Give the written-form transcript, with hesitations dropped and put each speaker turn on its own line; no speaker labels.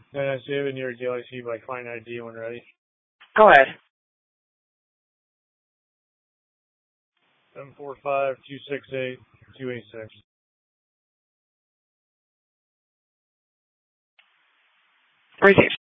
NSU and your DLIC by client ID when ready.
Go ahead.
745-268-286.
Received.